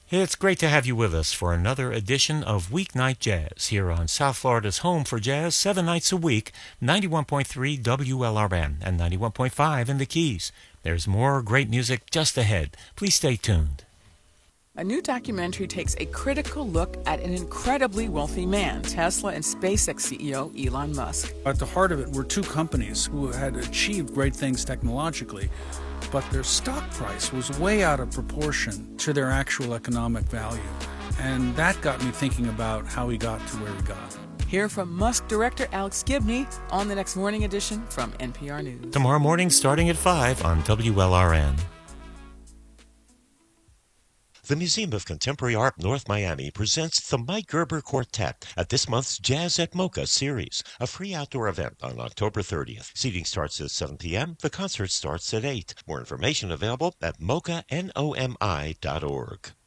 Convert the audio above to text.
It's great to have you with us for another edition of Weeknight Jazz here on South Florida's home for jazz, 7 nights a week, 91.3 WLRN and 91.5 in the Keys. There's more great music just ahead. Please stay tuned. A new documentary takes a critical look at an incredibly wealthy man, Tesla and SpaceX CEO Elon Musk. At the heart of it were two companies who had achieved great things technologically, but their stock price was way out of proportion to their actual economic value. And that got me thinking about how he got to where he got. Hear from Musk director Alex Gibney on the next morning edition from NPR News. Tomorrow morning starting at 5 on WLRN. The Museum of Contemporary Art North Miami presents the Mike Gerber Quartet at this month's Jazz at Mocha series, a free outdoor event on October 30th. Seating starts at 7 p.m. The concert starts at 8. More information available at mocha.org.